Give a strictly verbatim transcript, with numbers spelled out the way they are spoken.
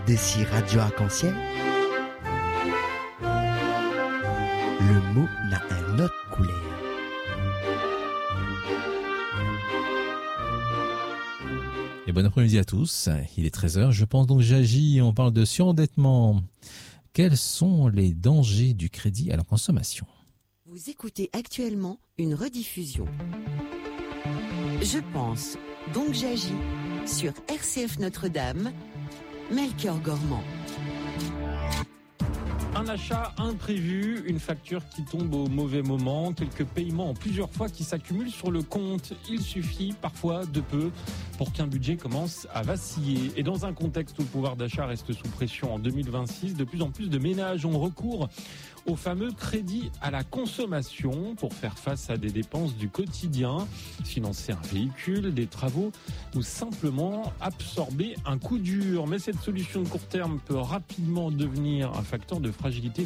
D'ici Radio Arc-en-Ciel, le mot n'a un autre couleur. Et bon après-midi à tous. Il est treize heures. Je pense donc j'agis. On parle de surendettement. Quels sont les dangers du crédit à la consommation ? Vous écoutez actuellement une rediffusion. Je pense, donc j'agis sur R C F Notre-Dame, Melchior Gormand. Un achat imprévu, une facture qui tombe au mauvais moment, quelques paiements en plusieurs fois qui s'accumulent sur le compte. Il suffit parfois de peu pour qu'un budget commence à vaciller. Et dans un contexte où le pouvoir d'achat reste sous pression en deux mille vingt-six, de plus en plus de ménages ont recours au fameux crédit à la consommation pour faire face à des dépenses du quotidien, financer un véhicule, des travaux ou simplement absorber un coup dur. Mais cette solution de court terme peut rapidement devenir un facteur de fragilité